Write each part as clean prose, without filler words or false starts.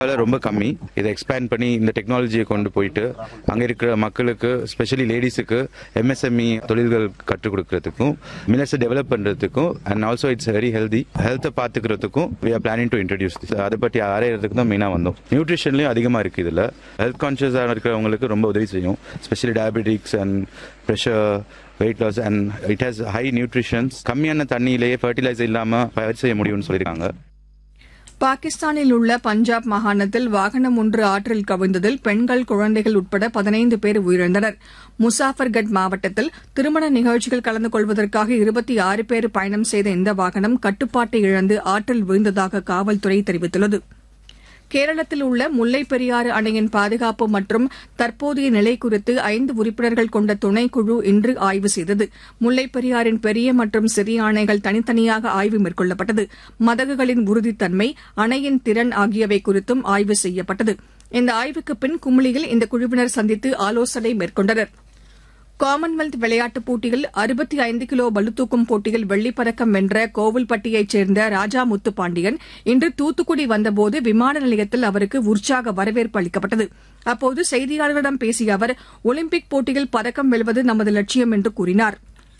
ரொம்ப கம்மி. இதை எக்ஸ்பேண்ட் பண்ணி இந்த டெக்னாலஜியை கொண்டு போயிட்டு அங்கே இருக்கிற மக்களுக்கு, ஸ்பெஷலி லேடிஸுக்கு MSME தொழில்கள் கற்றுக் கொடுக்கறதுக்கும், மில்லட்ஸை டெவலப் பண்ணுறதுக்கும், அண்ட் ஆல்சோ இட்ஸ் வெரி ஹெல்த்தை பார்த்துக்கிறதுக்கும் we are planning to introduce this. அதை பற்றி ஆராயறதுக்கு தான் மெயினாக வந்தோம். நியூட்ரிஷன்லேயும் அதிகமாக இருக்குது. இதில் ஹெல்த் கான்ஷியஸாக இருக்கிறவங்களுக்கு ரொம்ப உதவி செய்யும். Specially diabetics and pressure, weight loss, and it has high nutritions. கம்மியான தண்ணியிலேயே ஃபர்டிலைசர் இல்லாமல் பயிர் செய்ய முடியும்னு சொல்லியிருக்காங்க. பாகிஸ்தானில் உள்ள பஞ்சாப் மாகாணத்தில் வாகனம் ஒன்று ஆற்றில் கவிழ்ந்ததில் பெண்கள், குழந்தைகள் உட்பட 15 பேர் உயிரிழந்தனர். முசாஃபர்கட் மாவட்டத்தில் திருமண நிகழ்ச்சியில் கலந்து கொள்வதற்காக 26 பேர் பயணம் செய்த இந்த வாகனம் கட்டுப்பாட்டை இழந்து ஆற்றில் விழுந்ததாக காவல்துறை தெரிவித்துள்ளது. கேரளத்தில் உள்ள முல்லைப் பெரியாறு அணையின் பாதுகாப்பு மற்றும் தற்போதைய நிலை குறித்து 5 உறுப்பினர்கள் கொண்ட துணைக்குழு இன்று ஆய்வு செய்தது. முல்லைப் பெரியாறின் பெரிய மற்றும் சிறிய அணைகள் தனித்தனியாக ஆய்வு மேற்கொள்ளப்பட்டது. மதகுகளின் உறுதித்தன்மை, அணையின் திறன் ஆகியவை குறித்தும் ஆய்வு செய்யப்பட்டது. இந்த ஆய்வுக்கு பின் குமுளியில் இந்த குழுவினர் சந்தித்து ஆலோசனை மேற்கொண்டனர். காமன்வெல்த் விளையாட்டுப் போட்டியில் 65 கிலோ பளுதூக்கும் போட்டியில் வெள்ளிப் பதக்கம் வென்ற கோவில்பட்டியைச் சேர்ந்த ராஜா முத்துப்பாண்டியன் இன்று தூத்துக்குடி வந்தபோது விமான நிலையத்தில் அவருக்கு உற்சாக வரவேற்பு அளிக்கப்பட்டது. அப்போது செய்தியாளர்களிடம் பேசிய அவர், ஒலிம்பிக் போட்டியில் பதக்கம் வெல்வது நமது லட்சியம் என்று கூறினார்.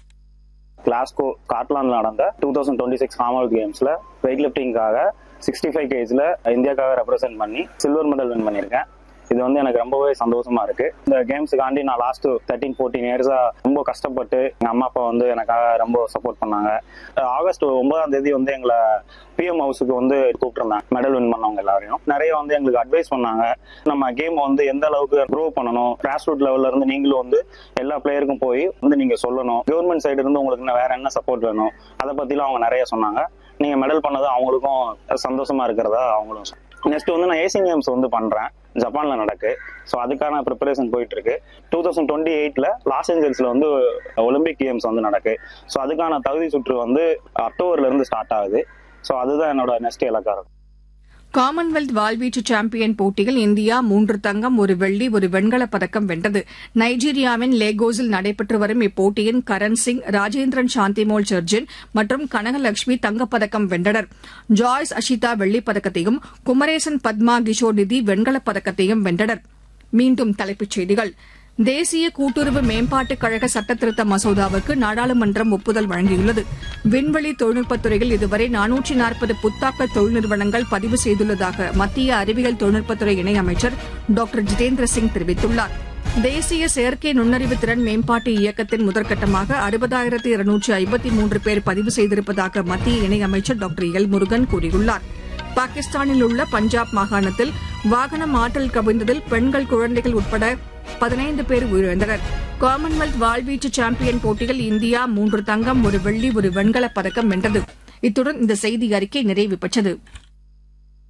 கிளாஸ்கோ ஸ்காட்லாந்தில் நடந்த 2026 காமன்வெல்த் கேம்ஸ்ல வெயிட் லிப்டிங்காக 65 kgல இந்தியாவுக்காக ரெப்ரசென்ட் பண்ணி சில்வர் மெடல் வின் பண்ணியிருக்கேன். இது வந்து எனக்கு ரொம்பவே சந்தோஷமா இருக்கு. இந்த கேம்ஸுக்காண்டி நான் லாஸ்ட் 13-14 இயர்ஸா ரொம்ப கஷ்டப்பட்டு எங்க அம்மா அப்பா வந்து எனக்காக ரொம்ப சப்போர்ட் பண்ணாங்க. ஆகஸ்ட் 9ஆம் தேதி வந்து எங்களை PM ஹவுஸுக்கு வந்து கூப்பிட்டுருந்தாங்க, மெடல் வின் பண்ணவங்க எல்லாரையும். நிறைய வந்து எங்களுக்கு அட்வைஸ் பண்ணாங்க. நம்ம கேம் வந்து எந்த அளவுக்கு க்ரோ பண்ணணும், கிராஸ் ரூட் லெவல்ல இருந்து நீங்களும் வந்து எல்லா பிளேயருக்கும் போய் வந்து நீங்க சொல்லணும். கவர்மெண்ட் சைடு இருந்து உங்களுக்கு வேற என்ன சப்போர்ட் வேணும், அதை பத்திலாம் அவங்க நிறைய சொன்னாங்க. நீங்க மெடல் பண்ணது அவங்களுக்கும் சந்தோஷமா இருக்கிறதா அவங்களும். நெக்ஸ்ட் வந்து நான் ஏசியன் கேம்ஸ் வந்து பண்றேன், ஜப்பான்ல நடக்கு. ஸோ அதுக்கான ப்ரிப்பரேஷன் போயிட்டு இருக்கு. 2028ல லாஸ் ஏஞ்சல்ஸ்ல வந்து ஒலிம்பிக் கேம்ஸ் வந்து நடக்கு. ஸோ அதுக்கான தகுதி சுற்று வந்து அக்டோபர்ல இருந்து ஸ்டார்ட் ஆகுது. ஸோ அதுதான் என்னோட நெக்ஸ்ட் இலக்கா இருக்கும். காமன்வெல்த் வாள்வீச்சு சாம்பியன் போட்டியில் இந்தியா 3 தங்கம், 1 வெள்ளி, 1 வெண்கலப் பதக்கம் வென்றது. நைஜீரியாவின் லேகோஸில் நடைபெற்று வரும் இப்போட்டியின் கரண் சிங், ராஜேந்திரன் சாந்திமோல் சர்ஜின் மற்றும் கனகலட்சுமி தங்கப்பதக்கம் வென்றனர். ஜாய்ஸ் அஷிதா வெள்ளிப் பதக்கத்தையும், குமரேசன் பத்மா கிஷோர் நிதி வெண்கலப் பதக்கத்தையும் வென்றனர். மீண்டும் தலைப்புச் செய்திகள். தேசிய கூட்டுறவு மேம்பாட்டுக் கழக சட்டத்திருத்த மசோதாவுக்கு நாடாளுமன்றம் ஒப்புதல் வழங்கியுள்ளது. விண்வெளி தொழில்நுட்பத் துறையில் இதுவரை 440 புத்தாக்க தொழில் நிறுவனங்கள் பதிவு செய்துள்ளதாக மத்திய அறிவியல் தொழில்நுட்பத்துறை இணையமைச்சர் டாக்டர் ஜிதேந்திர சிங் தெரிவித்துள்ளார். தேசிய செயற்கை நுண்ணறிவு திறன் மேம்பாட்டு இயக்கத்தின் முதற்கட்டமாக 60,253 பேர் பதிவு செய்திருப்பதாக மத்திய இணையமைச்சர் டாக்டர் எல் முருகன் கூறியுள்ளார். பாகிஸ்தானில் உள்ள பஞ்சாப் மாகாணத்தில் வாகனம் ஆற்றில் கவிழ்ந்ததில் பெண்கள், குழந்தைகள் உட்பட 15 பேர் உயிரிழந்தனர். காமன்வெல்த் வாள்வீச்சு சாம்பியன் போட்டியில் இந்தியா 3 தங்கம், 1 வெள்ளி, 1 வெண்கலப் பதக்கம் வென்றது. இத்துடன் இந்த செய்தி அறிக்கை நிறைவு பெற்றது.